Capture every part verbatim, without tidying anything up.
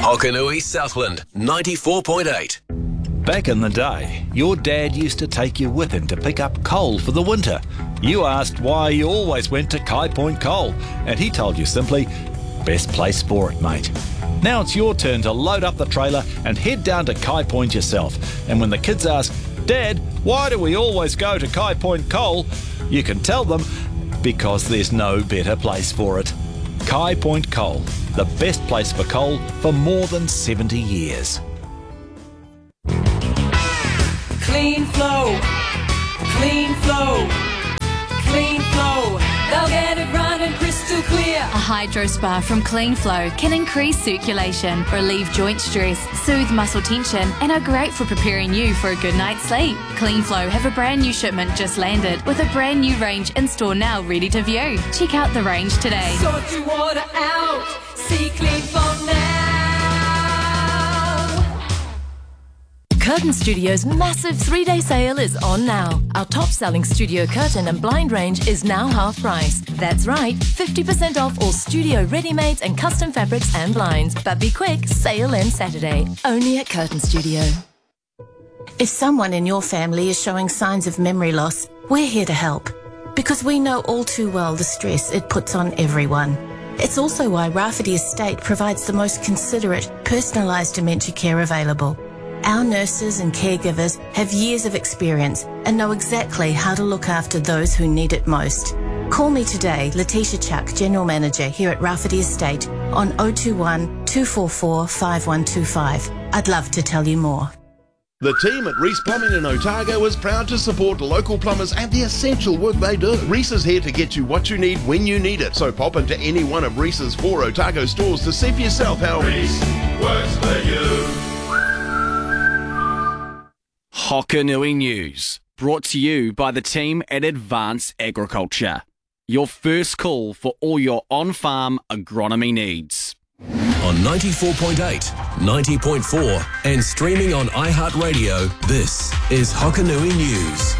Hokanui Southland, ninety-four point eight. Back in the day, your dad used to take you with him to pick up coal for the winter. You asked why you always went to Kai Point Coal, and he told you simply, best place for it, mate. Now it's your turn to load up the trailer and head down to Kai Point yourself. And when the kids ask, Dad, why do we always go to Kai Point Coal? You can tell them, because there's no better place for it. Kai Point Coal, the best place for coal for more than seventy years. Clean flow, clean flow, clean flow. They'll get it running crystal clear. A hydro spa from Clean Flow can increase circulation, relieve joint stress, soothe muscle tension, and are great for preparing you for a good night's sleep. Clean Flow have a brand new shipment just landed with a brand new range in store now ready to view. Check out the range today. Sort your water out. See Clean Flow now. Curtain Studio's massive three-day sale is on now. Our top-selling studio curtain and blind range is now half price. That's right, fifty percent off all studio ready-mades and custom fabrics and blinds. But be quick, sale ends Saturday. Only at Curtain Studio. If someone in your family is showing signs of memory loss, we're here to help. Because we know all too well the stress it puts on everyone. It's also why Rafferty Estate provides the most considerate, personalised dementia care available. Our nurses and caregivers have years of experience and know exactly how to look after those who need it most. Call me today, Letitia Chuck, General Manager here at Rafferty Estate, on oh two one, two four four, five one two five. I'd love to tell you more. The team at Reese Plumbing in Otago is proud to support local plumbers and the essential work they do. Reese is here to get you what you need when you need it. So pop into any one of Reese's four Otago stores to see for yourself how Reese works for you. Hokanui News, brought to you by the team at Advanced Agriculture. Your first call for all your on-farm agronomy needs. On ninety-four point eight, ninety point four and streaming on iHeartRadio, this is Hokanui News.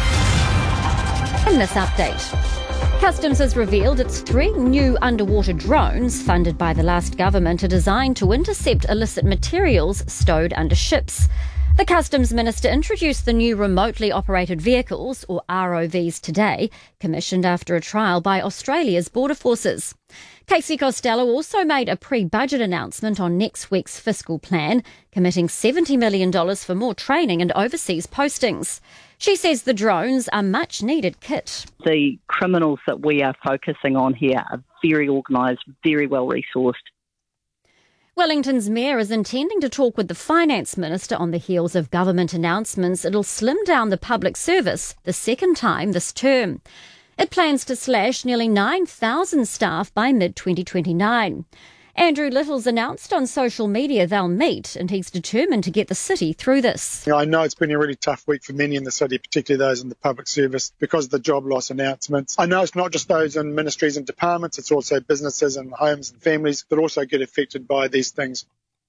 In this update, Customs has revealed its three new underwater drones funded by the last government are designed to intercept illicit materials stowed under ships. The Customs Minister introduced the new remotely operated vehicles, or R O Vs, today, commissioned after a trial by Australia's Border Forces. Casey Costello also made a pre-budget announcement on next week's fiscal plan, committing seventy million dollars for more training and overseas postings. She says the drones are much needed kit. The criminals that we are focusing on here are very organised, very well resourced. Wellington's mayor is intending to talk with the finance minister on the heels of government announcements it'll slim down the public service the second time this term. It plans to slash nearly nine thousand staff by mid twenty twenty-nine. Andrew Little's announced on social media they'll meet, and he's determined to get the city through this. I know it's been a really tough week for many in the city, particularly those in the public service, because of the job loss announcements. I know it's not just those in ministries and departments, it's also businesses and homes and families that also get affected by these things.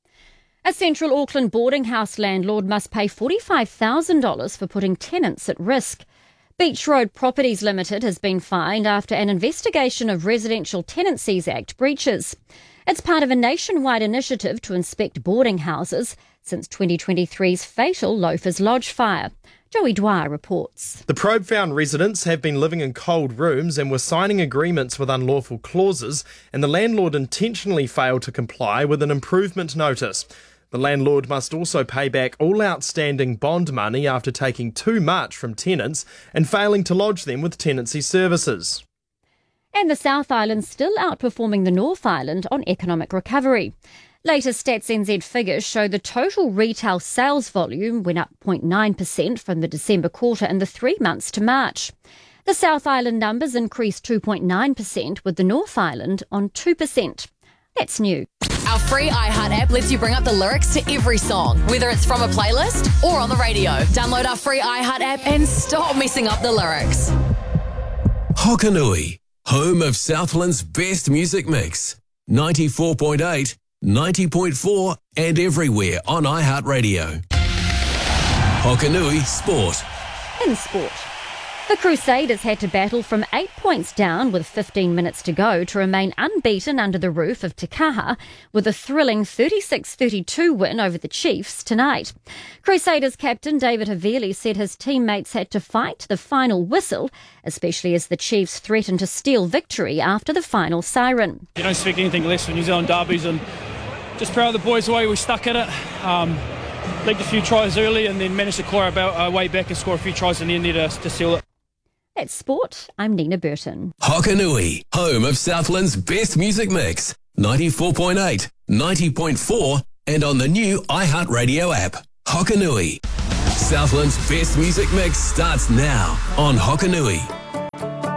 A central Auckland boarding house landlord must pay forty-five thousand dollars for putting tenants at risk. Beach Road Properties Limited has been fined after an investigation of Residential Tenancies Act breaches. It's part of a nationwide initiative to inspect boarding houses since twenty twenty-three's fatal Loafers Lodge fire. Joey Dwyer reports. The probe found residents have been living in cold rooms and were signing agreements with unlawful clauses, and the landlord intentionally failed to comply with an improvement notice. The landlord must also pay back all outstanding bond money after taking too much from tenants and failing to lodge them with tenancy services. And the South Island still outperforming the North Island on economic recovery. Latest Stats N Z figures show the total retail sales volume went up zero point nine percent from the December quarter in the three months to March. The South Island numbers increased two point nine percent, with the North Island on two percent. That's new. Our free iHeart app lets you bring up the lyrics to every song, whether it's from a playlist or on the radio. Download our free iHeart app and stop messing up the lyrics. Hokanui, home of Southland's best music mix. ninety-four point eight, ninety point four and everywhere on iHeartRadio. Hokanui Sport. In sport, The Crusaders had to battle from eight points down with fifteen minutes to go to remain unbeaten under the roof of Te Kaha with a thrilling thirty-six thirty-two win over the Chiefs tonight. Crusaders captain David Havili said his teammates had to fight the final whistle, especially as the Chiefs threatened to steal victory after the final siren. You don't expect anything less for New Zealand derbies, and just proud of the boys the way we stuck at it. Um, leaked a few tries early and then managed to claw our, our way back and score a few tries in the end there to, to seal it. At Sport, I'm Nina Burton. Hokanui, home of Southland's best music mix. ninety-four point eight, ninety point four and on the new iHeartRadio app. Hokanui. Southland's best music mix starts now on Hokanui.